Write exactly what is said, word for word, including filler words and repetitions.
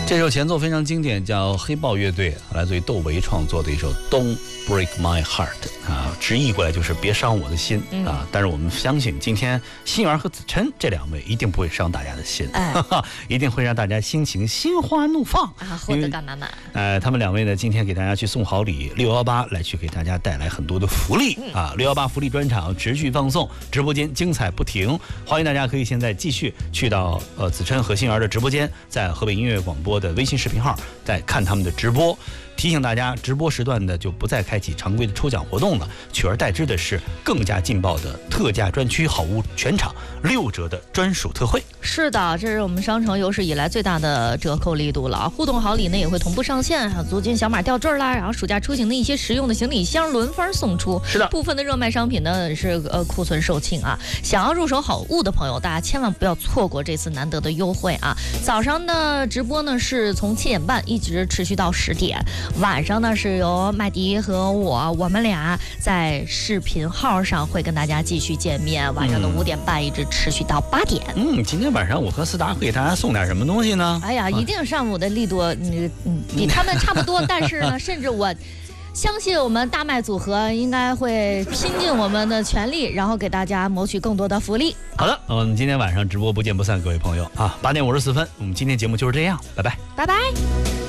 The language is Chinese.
这首前奏非常经典，叫黑豹乐队，来自于窦唯创作的一首 Don't Break My Heart 啊，直译过来就是别伤我的心啊。但是我们相信今天心源和子琛这两位一定不会伤大家的心，哎、一定会让大家心情心花怒放啊，获得感满满。 呃，他们两位呢，今天给大家去送好礼，六幺八来去给大家带来很多的福利、嗯、啊！六幺八福利专场持续放送，直播间精彩不停，欢迎大家可以现在继续去到呃子琛和心源的直播间，在河北音乐广播的微信视频号在看他们的直播。提醒大家，直播时段的就不再开启常规的抽奖活动了，取而代之的是更加劲爆的特价专区好物全场六折的专属特惠。 是的，这是我们商城有史以来最大的折扣力度了。互动好礼呢也会同步上线，还有租金小码吊坠啦，然后暑假出行的一些实用的行李箱轮番送出。 是的， 部分的热卖商品呢是呃库存售罄啊，想要入手好物的朋友，大家千万不要错过这次难得的优惠啊！早上的直播呢是从七点半一直持续到十点。晚上呢是由麦迪和我，我们俩在视频号上会跟大家继续见面。晚上的五点半一直持续到八点。 嗯，今天晚上我和思达会给大家送点什么东西呢？ 哎呀，一定上午的力度，嗯嗯，比他们差不多，但是呢，甚至我相信我们大麦组合应该会拼尽我们的全力，然后给大家谋取更多的福利。 好的，我们今天晚上直播不见不散，各位朋友啊！八点五十四分，我们今天节目就是这样，拜拜， 拜拜。